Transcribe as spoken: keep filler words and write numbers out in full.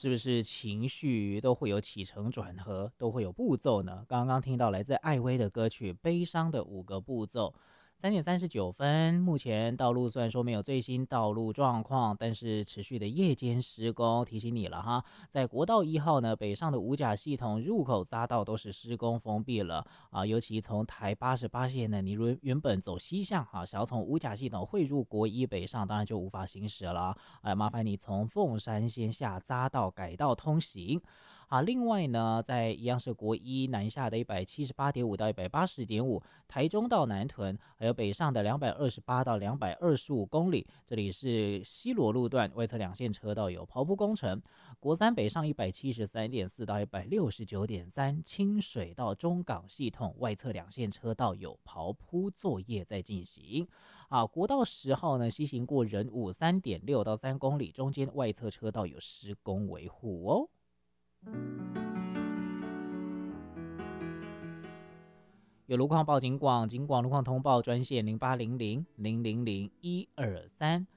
是不是情绪都会有起承转合，都会有步骤呢？刚刚听到来自艾薇的歌曲《悲伤的五个步骤》。三点三十九分，目前道路虽然说没有最新道路状况，但是持续的夜间施工，提醒你了哈，在国道一号呢北上的五甲系统入口匝道都是施工封闭了啊，尤其从台八十八线呢，你原原本走西向哈，想要从五甲系统汇入国一北上，当然就无法行驶了，哎，麻烦你从凤山先下匝道改道通行。啊，另外呢，在一样是国一南下的一百七十八点五到一百八十点五，台中到南屯，还有北上的两百二十八到两百二十五公里，这里是西螺路段外侧两线车道有刨铺工程。国三北上一百七十三点四到一百六十九点三，清水到中港系统外侧两线车道有刨铺作业在进行。啊，国道十号呢，西行过仁武三点六到三公里，中间外侧车道有施工维护哦。有路况报警广，警广路况通报专线零八零零零零零一二三。